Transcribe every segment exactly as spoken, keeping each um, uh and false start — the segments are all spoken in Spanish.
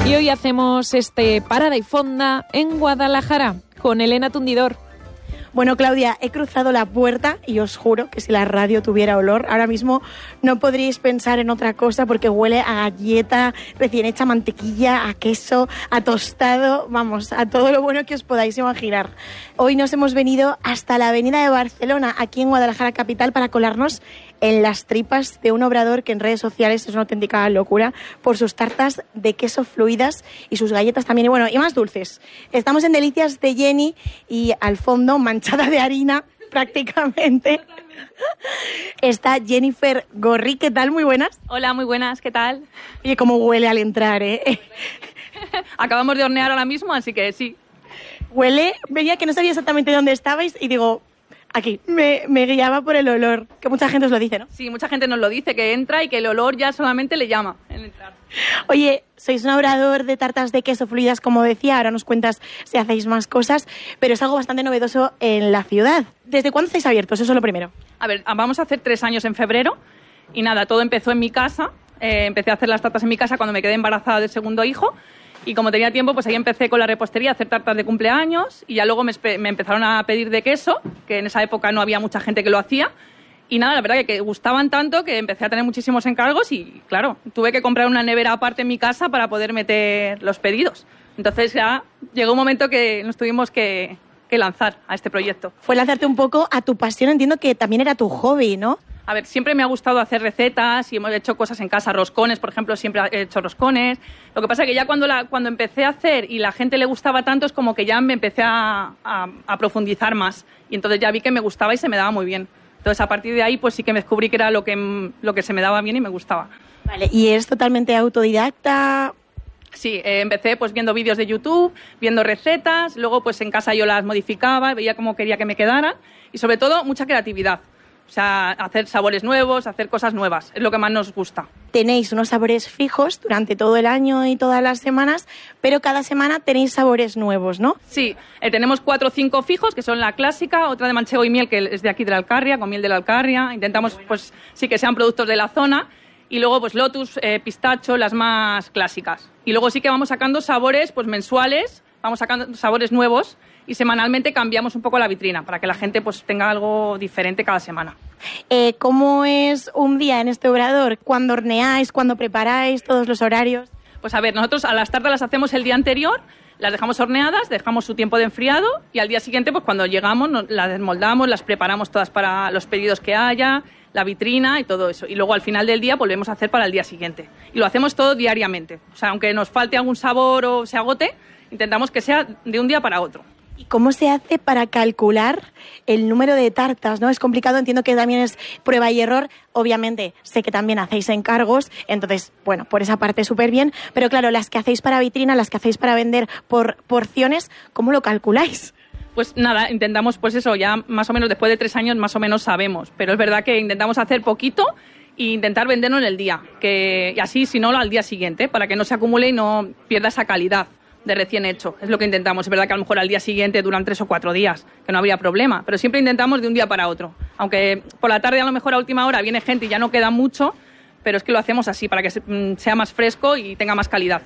Y hoy hacemos este Parada y Fonda en Guadalajara con Elena Tundidor. Bueno, Claudia, he cruzado la puerta y os juro que si la radio tuviera olor, ahora mismo no podríais pensar en otra cosa porque huele a galleta recién hecha, mantequilla, a queso, a tostado, vamos, a todo lo bueno que os podáis imaginar. Hoy nos hemos venido hasta la avenida de Barcelona, aquí en Guadalajara capital, para colarnos en las tripas de un obrador que en redes sociales es una auténtica locura por sus tartas de queso fluidas y sus galletas también, y bueno, y más dulces. Estamos en Delicias de Jenny y al fondo, manchada de harina prácticamente, está Jennifer Gorri. ¿Qué tal? Muy buenas. Hola, muy buenas, ¿qué tal? Oye, cómo huele al entrar, ¿eh? Acabamos de hornear ahora mismo, así que sí. Huele, veía que no sabía exactamente dónde estabais y digo... Aquí, me, me guiaba por el olor, que mucha gente os lo dice, ¿no? Sí, mucha gente nos lo dice, que entra y que el olor ya solamente le llama en entrar. Oye, sois un obrador de tartas de queso fluidas, como decía, ahora nos cuentas si hacéis más cosas, pero es algo bastante novedoso en la ciudad. ¿Desde cuándo estáis abiertos? Eso es lo primero. A ver, vamos a hacer tres años en febrero y nada, todo empezó en mi casa. Eh, empecé a hacer las tartas en mi casa cuando me quedé embarazada del segundo hijo. Y como tenía tiempo, pues ahí empecé con la repostería a hacer tartas de cumpleaños y ya luego me, me empezaron a pedir de queso, que en esa época no había mucha gente que lo hacía. Y nada, la verdad que, que gustaban tanto que empecé a tener muchísimos encargos y, claro, tuve que comprar una nevera aparte en mi casa para poder meter los pedidos. Entonces ya llegó un momento que nos tuvimos que, que lanzar a este proyecto. Fue lanzarte un poco a tu pasión, entiendo que también era tu hobby, ¿no? A ver, siempre me ha gustado hacer recetas y hemos hecho cosas en casa, roscones, por ejemplo, siempre he hecho roscones. Lo que pasa es que ya cuando, la, cuando empecé a hacer y la gente le gustaba tanto, es como que ya me empecé a, a, a profundizar más. Y entonces ya vi que me gustaba y se me daba muy bien. Entonces, a partir de ahí, pues sí que me descubrí que era lo que, lo que se me daba bien y me gustaba. Vale, ¿y eres totalmente autodidacta? Sí, eh, empecé pues viendo vídeos de YouTube, viendo recetas, luego pues en casa yo las modificaba, veía cómo quería que me quedaran y sobre todo mucha creatividad. O sea, hacer sabores nuevos, hacer cosas nuevas, es lo que más nos gusta. Tenéis unos sabores fijos durante todo el año y todas las semanas, pero cada semana tenéis sabores nuevos, ¿no? Sí, eh, tenemos cuatro o cinco fijos, que son la clásica, otra de manchego y miel, que es de aquí de la Alcarria, con miel de la Alcarria. Intentamos, pues, sí que sean productos de la zona. Y luego, pues, lotus, eh, pistacho, las más clásicas. Y luego sí que vamos sacando sabores, pues, mensuales, vamos sacando sabores nuevos y semanalmente cambiamos un poco la vitrina para que la gente pues tenga algo diferente cada semana. Eh, ¿Cómo es un día en este obrador? ¿Cuándo horneáis? ¿Cuándo preparáis? ¿Todos los horarios? Pues a ver, nosotros a las tartas las hacemos el día anterior, las dejamos horneadas, dejamos su tiempo de enfriado y al día siguiente pues cuando llegamos nos, las desmoldamos, las preparamos todas para los pedidos que haya, la vitrina y todo eso. Y luego al final del día volvemos a hacer para el día siguiente. Y lo hacemos todo diariamente. O sea, aunque nos falte algún sabor o se agote, intentamos que sea de un día para otro. ¿Y cómo se hace para calcular el número de tartas, no? Es complicado, entiendo que también es prueba y error. Obviamente, sé que también hacéis encargos, entonces, bueno, por esa parte súper bien. Pero claro, las que hacéis para vitrina, las que hacéis para vender por porciones, ¿cómo lo calculáis? Pues nada, intentamos, pues eso, ya más o menos después de tres años más o menos sabemos. Pero es verdad que intentamos hacer poquito e intentar venderlo en el día. Que, y así, si no, al día siguiente, para que no se acumule y no pierda esa calidad de recién hecho. Es lo que intentamos. Es verdad que a lo mejor al día siguiente duran tres o cuatro días, que no habría problema, pero siempre intentamos de un día para otro. Aunque por la tarde a lo mejor a última hora viene gente y ya no queda mucho, pero es que lo hacemos así para que sea más fresco y tenga más calidad.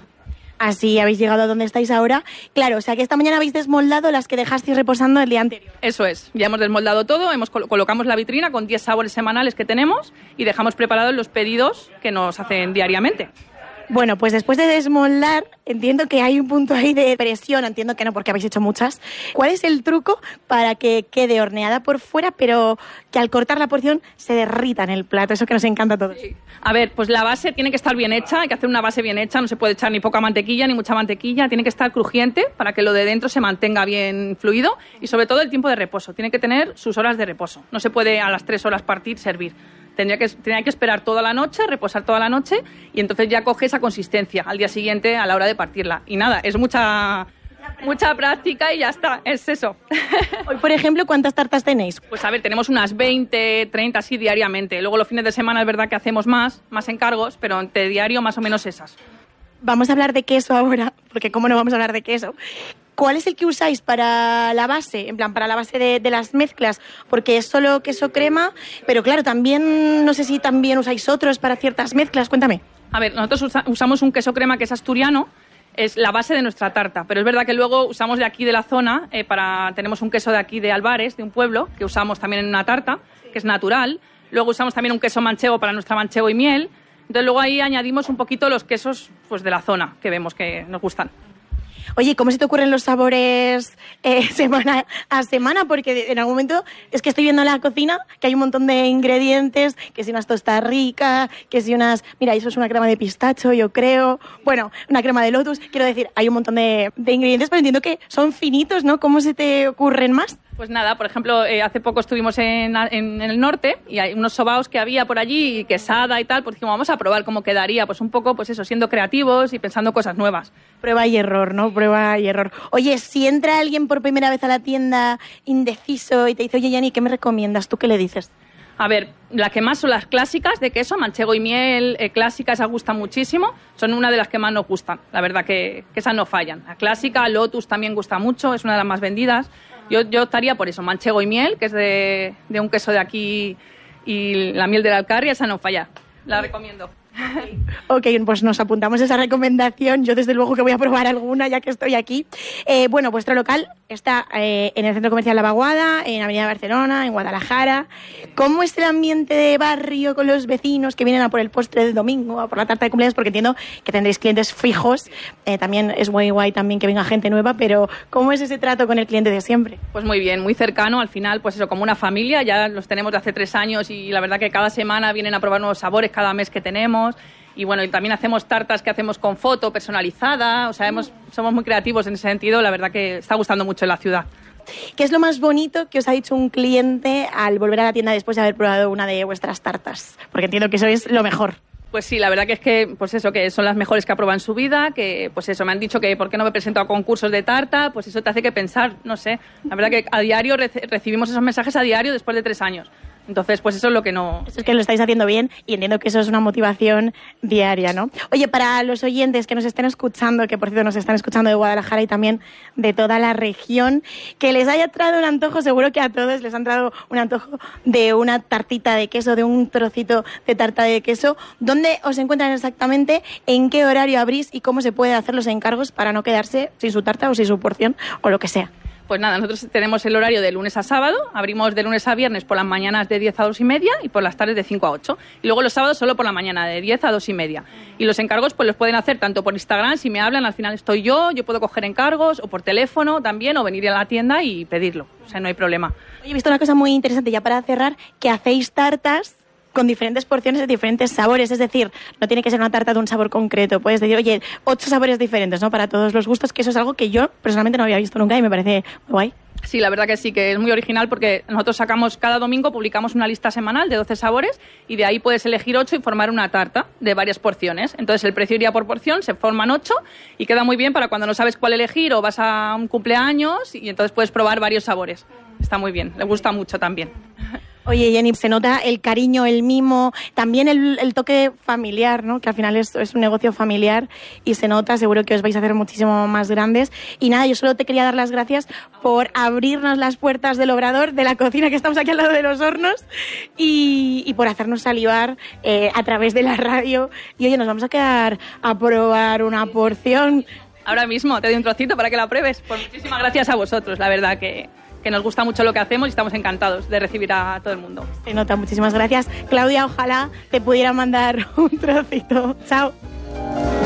Así habéis llegado a donde estáis ahora. Claro, o sea que esta mañana habéis desmoldado las que dejasteis reposando el día anterior. Eso es, ya hemos desmoldado todo, hemos col- colocamos la vitrina con diez sabores semanales que tenemos y dejamos preparados los pedidos que nos hacen diariamente. Bueno, pues después de desmoldar, entiendo que hay un punto ahí de presión, entiendo que no porque habéis hecho muchas. ¿Cuál es el truco para que quede horneada por fuera, pero que al cortar la porción se derrita en el plato? Eso que nos encanta a todos. Sí. A ver, pues la base tiene que estar bien hecha, hay que hacer una base bien hecha, no se puede echar ni poca mantequilla ni mucha mantequilla, tiene que estar crujiente para que lo de dentro se mantenga bien fluido y sobre todo el tiempo de reposo, tiene que tener sus horas de reposo, no se puede a las tres horas partir, servir. Tendría que, tendría que esperar toda la noche, reposar toda la noche y entonces ya coge esa consistencia al día siguiente a la hora de partirla. Y nada, es mucha, mucha práctica y ya está, es eso. Hoy, por ejemplo, ¿cuántas tartas tenéis? Pues a ver, tenemos unas veinte, treinta así diariamente. Luego los fines de semana es verdad que hacemos más, más encargos, pero de diario más o menos esas. Vamos a hablar de queso ahora, porque cómo no vamos a hablar de queso. ¿Cuál es el que usáis para la base? En plan, para la base de, de las mezclas, porque es solo queso crema, pero claro, también, no sé si también usáis otros para ciertas mezclas, cuéntame. A ver, nosotros usa, usamos un queso crema que es asturiano, es la base de nuestra tarta, pero es verdad que luego usamos de aquí de la zona, eh, para tenemos un queso de aquí de Albares, de un pueblo, que usamos también en una tarta, que es natural. Luego usamos también un queso manchego para nuestra manchego y miel. Entonces luego ahí añadimos un poquito los quesos pues, de la zona, que vemos que nos gustan. Oye, ¿cómo se te ocurren los sabores eh, semana a semana? Porque en algún momento es que estoy viendo en la cocina que hay un montón de ingredientes, que si unas tostas ricas, que si unas... Mira, eso es una crema de pistacho, yo creo. Bueno, una crema de lotus. Quiero decir, hay un montón de, de ingredientes, pero entiendo que son finitos, ¿no? ¿Cómo se te ocurren más? Pues nada, por ejemplo, eh, hace poco estuvimos en, en, en el norte y hay unos sobaos que había por allí, y quesada y tal, pues dijimos, vamos a probar cómo quedaría, pues un poco, pues eso, siendo creativos y pensando cosas nuevas. Prueba y error, ¿no? Prueba y error. Oye, si entra alguien por primera vez a la tienda indeciso y te dice, oye, Jenny, ¿qué me recomiendas? ¿Tú qué le dices? A ver, las que más son las clásicas de queso, manchego y miel, eh, clásicas, esas gustan muchísimo, son una de las que más nos gustan, la verdad que, que esas no fallan. La clásica, Lotus también gusta mucho, es una de las más vendidas. Yo, yo estaría por eso, manchego y miel, que es de, de un queso de aquí, y la miel de la Alcarria, esa no falla, la recomiendo. Ok, pues nos apuntamos esa recomendación. Yo desde luego que voy a probar alguna ya que estoy aquí. Eh, bueno, vuestro local está eh, en el Centro Comercial La Vaguada, en Avenida Barcelona, en Guadalajara. ¿Cómo es el ambiente de barrio con los vecinos que vienen a por el postre del domingo, a por la tarta de cumpleaños? Porque entiendo que tendréis clientes fijos. Eh, también es muy guay también que venga gente nueva, pero ¿cómo es ese trato con el cliente de siempre? Pues muy bien, muy cercano. Al final, pues eso, como una familia. Ya los tenemos de hace tres años y la verdad que cada semana vienen a probar nuevos sabores, cada mes que tenemos. Y bueno, y también hacemos tartas que hacemos con foto personalizada, o sea, hemos, somos muy creativos en ese sentido, la verdad que está gustando mucho en la ciudad. ¿Qué es lo más bonito que os ha dicho un cliente al volver a la tienda después de haber probado una de vuestras tartas? Porque entiendo que eso es lo mejor. Pues sí, la verdad que es que, pues eso, que son las mejores que ha probado en su vida, que pues eso, me han dicho que por qué no me presento a concursos de tarta, pues eso te hace que pensar, no sé, la verdad que a diario reci- recibimos esos mensajes a diario después de tres años. Entonces, pues eso es lo que no... Eso es que lo estáis haciendo bien y entiendo que eso es una motivación diaria, ¿no? Oye, para los oyentes que nos estén escuchando, que por cierto nos están escuchando de Guadalajara y también de toda la región, que les haya traído un antojo, seguro que a todos les han traído un antojo de una tartita de queso, de un trocito de tarta de queso. ¿Dónde os encuentran exactamente? ¿En qué horario abrís? ¿Y cómo se puede hacer los encargos para no quedarse sin su tarta o sin su porción o lo que sea? Pues nada, nosotros tenemos el horario de lunes a sábado, abrimos de lunes a viernes por las mañanas de diez a dos y media y por las tardes de cinco a ocho. Y luego los sábados solo por la mañana, de diez a dos y media. Y los encargos pues los pueden hacer tanto por Instagram, si me hablan, al final estoy yo, yo puedo coger encargos, o por teléfono también, o venir a la tienda y pedirlo. O sea, no hay problema. Oye, he visto una cosa muy interesante ya para cerrar, que hacéis tartas con diferentes porciones de diferentes sabores, es decir, no tiene que ser una tarta de un sabor concreto, puedes decir, oye, ocho sabores diferentes, ¿no? Para todos los gustos, que eso es algo que yo personalmente no había visto nunca y me parece muy guay. Sí, la verdad que sí, que es muy original porque nosotros sacamos cada domingo, publicamos una lista semanal de doce sabores y de ahí puedes elegir ocho y formar una tarta de varias porciones. Entonces el precio iría por porción, se forman ocho y queda muy bien para cuando no sabes cuál elegir o vas a un cumpleaños y entonces puedes probar varios sabores. Está muy bien, le gusta mucho también. Oye, Jenny, se nota el cariño, el mimo, también el, el toque familiar, ¿no? Que al final es, es un negocio familiar y se nota, seguro que os vais a hacer muchísimo más grandes. Y nada, yo solo te quería dar las gracias por abrirnos las puertas del obrador, de la cocina que estamos aquí al lado de los hornos y, y por hacernos salivar eh, a través de la radio. Y oye, nos vamos a quedar a probar una porción. Ahora mismo te doy un trocito para que la pruebes. Pues muchísimas gracias a vosotros, la verdad que... que nos gusta mucho lo que hacemos y estamos encantados de recibir a todo el mundo. Se nota, muchísimas gracias. Claudia, ojalá te pudiera mandar un trocito. Chao.